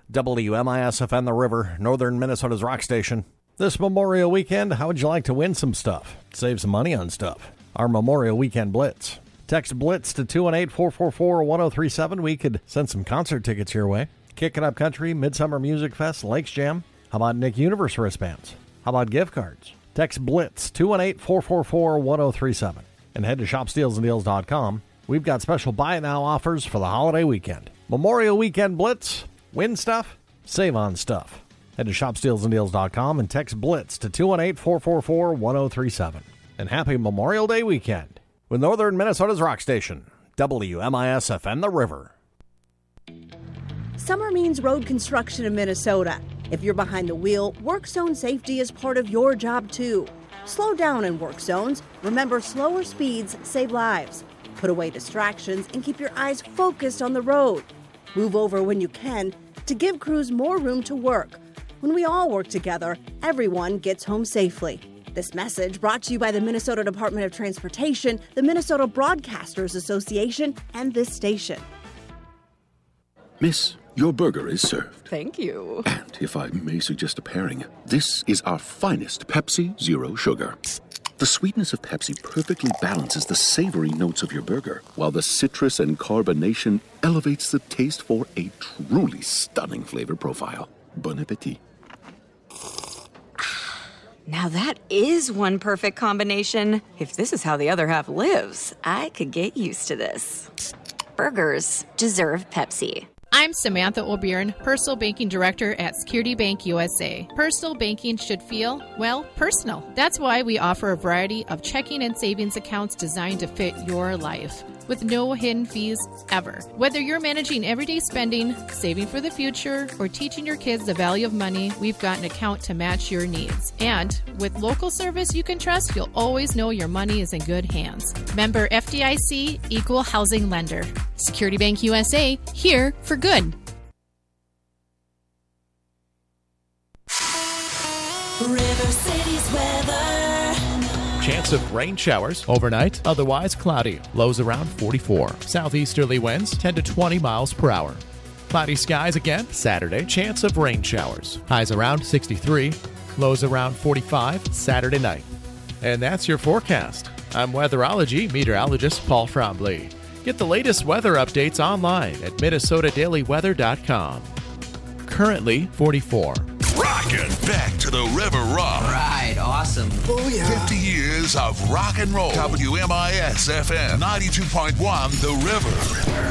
WMIS-FM The River, northern Minnesota's rock station. This Memorial Weekend, how would you like to win some stuff? Save some money on stuff. Our Memorial Weekend Blitz. Text BLITZ to 218-444-1037. We could send some concert tickets your way. Kick It Up Country, Midsummer Music Fest, Lakes Jam. How about Nick Universe wristbands? How about gift cards? Text BLITZ 218-444-1037 and head to shopsteelsanddeals.com. We've got special buy now offers for the holiday weekend. Memorial Weekend Blitz. Win stuff, save on stuff. Head to shopsteelsanddeals.com and text BLITZ to 218-444-1037. And happy Memorial Day weekend with northern Minnesota's rock station, WMIS-FM The River. Summer means road construction in Minnesota. If you're behind the wheel, work zone safety is part of your job too. Slow down in work zones. Remember, slower speeds save lives. Put away distractions and keep your eyes focused on the road. Move over when you can to give crews more room to work. When we all work together, everyone gets home safely. This message brought to you by the Minnesota Department of Transportation, the Minnesota Broadcasters Association, and this station. Miss, your burger is served. Thank you. And if I may suggest a pairing, this is our finest Pepsi Zero Sugar. The sweetness of Pepsi perfectly balances the savory notes of your burger, while the citrus and carbonation elevates the taste for a truly stunning flavor profile. Bon appetit. Now that is one perfect combination. If this is how the other half lives, I could get used to this. Burgers deserve Pepsi. I'm Samantha O'Byrne, Personal Banking Director at Security Bank USA. Personal banking should feel, well, personal. That's why we offer a variety of checking and savings accounts designed to fit your life, with no hidden fees ever. Whether you're managing everyday spending, saving for the future, or teaching your kids the value of money, we've got an account to match your needs. And with local service you can trust, you'll always know your money is in good hands. Member FDIC, Equal Housing Lender. Security Bank USA, here for good. River City's weather. Chance of rain showers overnight, otherwise cloudy. Lows around 44. Southeasterly winds 10 to 20 miles per hour. Cloudy skies again Saturday. Chance of rain showers. Highs around 63. Lows around 45 Saturday night. And that's your forecast. I'm weatherology meteorologist Paul Frombley. Get the latest weather updates online at MinnesotaDailyWeather.com. Currently 44. Rockin' back to the River Rock. Right, awesome. Oh, yeah. 50 years of rock and roll. WMIS-FM 92.1 The River.